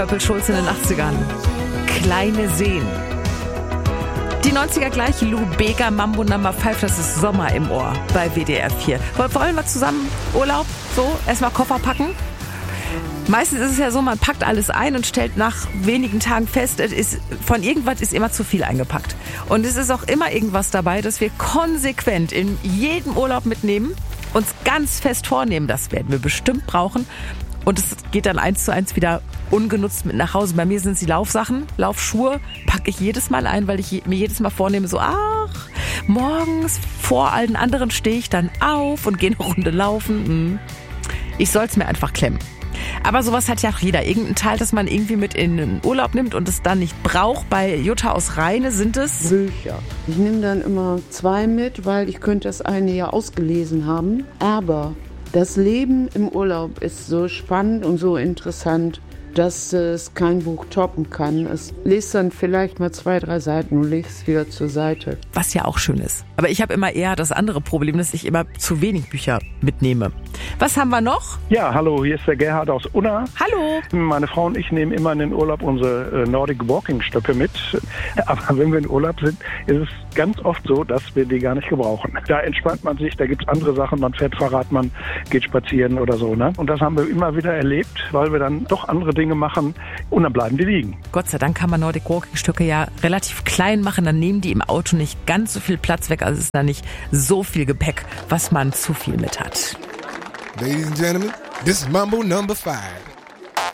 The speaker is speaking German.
Purple Schulz in den 80ern. Kleine Seen. Die 90er gleich, Lou Bega, Mambo No. 5, das ist Sommer im Ohr bei WDR 4. Wollen wir zusammen Urlaub? So, erstmal Koffer packen? Meistens ist es ja so, man packt alles ein und stellt nach wenigen Tagen fest, von irgendwas ist immer zu viel eingepackt. Und es ist auch immer irgendwas dabei, das wir konsequent in jedem Urlaub mitnehmen, uns ganz fest vornehmen, das werden wir bestimmt brauchen. Und es geht dann 1:1 wieder ungenutzt mit nach Hause. Bei mir sind es die Laufsachen, Laufschuhe, packe ich jedes Mal ein, weil ich mir jedes Mal vornehme, so morgens vor allen anderen stehe ich dann auf und gehe eine Runde laufen. Ich soll es mir einfach klemmen. Aber sowas hat ja auch jeder. Irgendein Teil, das man irgendwie mit in den Urlaub nimmt und es dann nicht braucht. Bei Jutta aus Rheine sind es Bücher. Ich nehme dann immer 2 mit, weil ich könnte das eine ja ausgelesen haben. Aber das Leben im Urlaub ist so spannend und so interessant, dass es kein Buch toppen kann. Es liest dann vielleicht mal 2, 3 Seiten und legt es wieder zur Seite. Was ja auch schön ist. Aber ich habe immer eher das andere Problem, dass ich immer zu wenig Bücher mitnehme. Was haben wir noch? Ja, hallo, hier ist der Gerhard aus Unna. Hallo. Meine Frau und ich nehmen immer in den Urlaub unsere Nordic Walking Stöcke mit. Aber wenn wir in Urlaub sind, ist es ganz oft so, dass wir die gar nicht gebrauchen. Da entspannt man sich, da gibt es andere Sachen, man fährt Fahrrad, man geht spazieren oder so. Ne? Und das haben wir immer wieder erlebt, weil wir dann doch andere Dinge machen und dann bleiben die liegen. Gott sei Dank kann man Nordic Walking Stöcke ja relativ klein machen, dann nehmen die im Auto nicht ganz so viel Platz weg, also ist da nicht so viel Gepäck, was man zu viel mit hat. Ladies and gentlemen, this is Mambo No. 5.